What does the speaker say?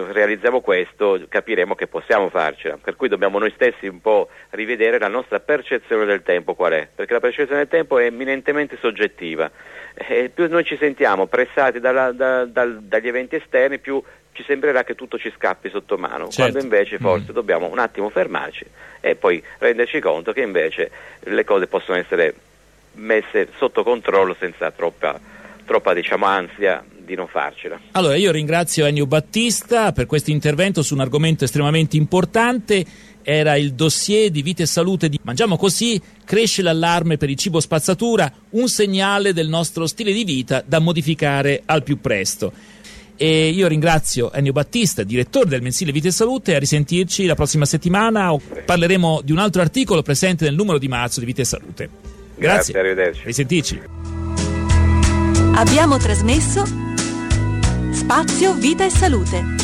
realizziamo questo, capiremo che possiamo farcela, per cui dobbiamo noi stessi un po' rivedere la nostra percezione del tempo qual è, perché la percezione del tempo è eminentemente soggettiva, più noi ci sentiamo pressati dagli eventi esterni, più ci sembrerà che tutto ci scappi sotto mano, quando invece forse dobbiamo un attimo fermarci e poi renderci conto che invece le cose possono essere messe sotto controllo senza troppa diciamo ansia di non farcela. Allora io ringrazio Ennio Battista per questo intervento su un argomento estremamente importante. Era il dossier di Vita e Salute di Mangiamo Così, cresce l'allarme per il cibo spazzatura, un segnale del nostro stile di vita da modificare al più presto. E io ringrazio Ennio Battista, direttore del mensile Vita e Salute. A risentirci la prossima settimana. Parleremo di un altro articolo presente nel numero di marzo di Vita e Salute. Grazie, arrivederci. Risentirci. Abbiamo trasmesso Spazio Vita e Salute.